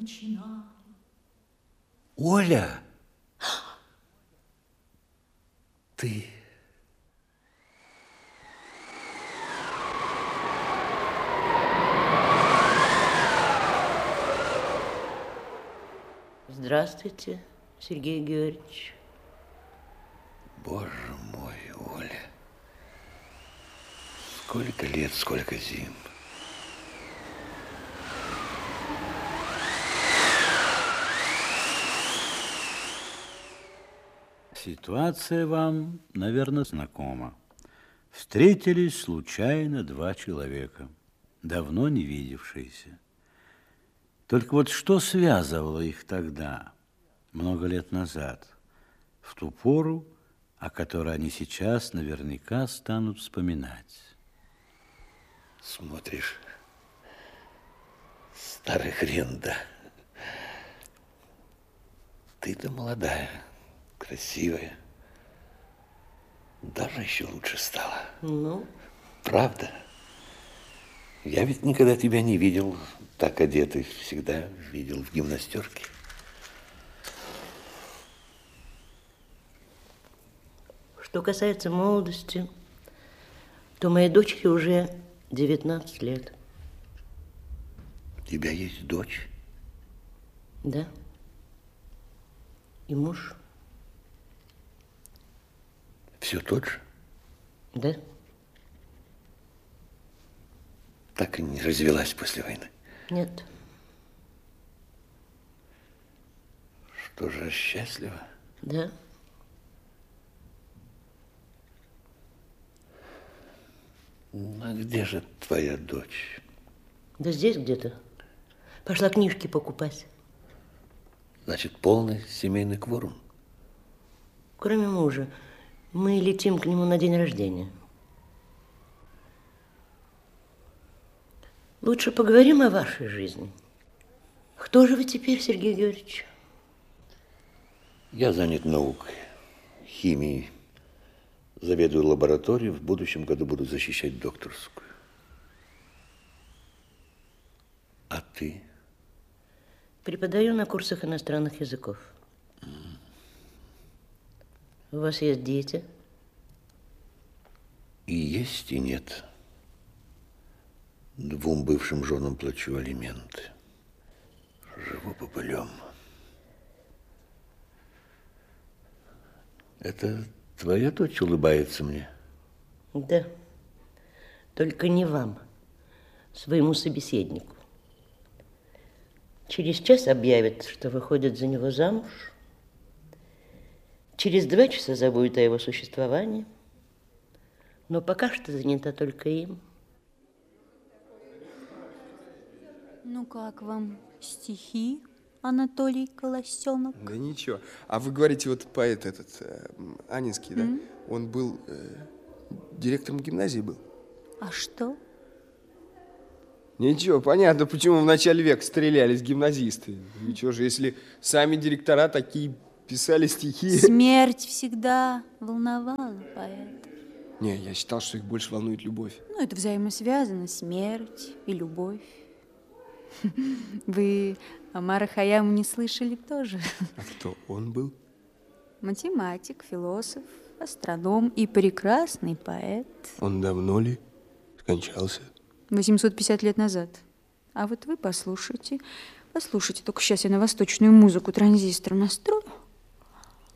начинаю. Оля! Ты... Здравствуйте, Сергей Георгиевич. Боже мой, Оля. Сколько лет, сколько зим. Ситуация вам, наверное, знакома. Встретились случайно два человека, давно не видевшиеся. Только вот что связывало их тогда, много лет назад, в ту пору, о которой они сейчас наверняка станут вспоминать? Смотришь, старый хрен, да. Ты-то молодая, красивая. Даже еще лучше стала. Ну? Правда? Я ведь никогда тебя не видел так одетой. Всегда видел в гимнастерке. Что касается молодости, то моей дочери уже 19 лет. У тебя есть дочь? Да. И муж. Все тот же? Да. Так и не развелась после войны? Нет. Что же, счастлива? Да. А где же твоя дочь? Да здесь где-то. Пошла книжки покупать. Значит, полный семейный кворум? Кроме мужа. Мы летим к нему на день рождения. Лучше поговорим о вашей жизни. Кто же вы теперь, Сергей Георгиевич? Я занят наукой, химией. Заведую лабораторией. В будущем году буду защищать докторскую. А ты? Преподаю на курсах иностранных языков. У вас есть дети? И есть, и нет. 2 бывшим женам плачу алименты. Живу попылем. Это твоя дочь улыбается мне? Да. Только не вам, своему собеседнику. Через час объявит, что выходит за него замуж. Через 2 часа забудет о его существовании. Но пока что занята только им. Ну, как вам стихи, Анатолий Колосенок? Да ничего. А вы говорите, вот поэт этот, Анинский, да? Он был директором гимназии был? А что? Ничего, понятно, почему в начале века стрелялись гимназисты. Ничего же, если сами директора такие писали стихи. Смерть всегда волновала поэта. Не, я считал, что их больше волнует любовь. Ну, это взаимосвязано, смерть и любовь. Вы Омара Хайяма не слышали тоже? А кто он был? Математик, философ, астроном и прекрасный поэт. Он давно ли скончался? 850 лет назад. А вот вы послушайте, только сейчас я на восточную музыку транзистор настрою.